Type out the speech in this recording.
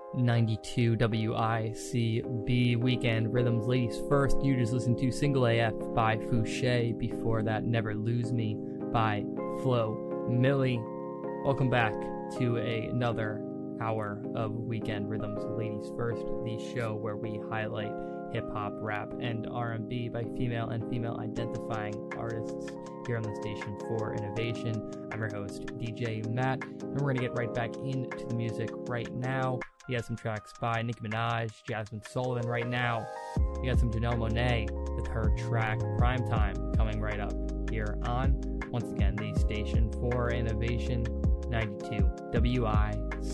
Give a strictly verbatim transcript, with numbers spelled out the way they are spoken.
ninety-two W I C B Weekend Rhythms. Ladies first, you just listened to Single A F by Fouché. Before that, Never Lose Me by Flo Milli. Welcome back to a, another hour of Weekend Rhythms. Ladies first, the show where we highlight hip-hop, rap, and R and B by female and female-identifying artists here on the station for innovation. I'm your host, D J Matt, and we're going to get right back into the music right now. We got some tracks by Nicki Minaj, Jasmine Sullivan right now. We got some Janelle Monáe with her track Primetime coming right up here on, once again, the station for innovation, ninety-two W I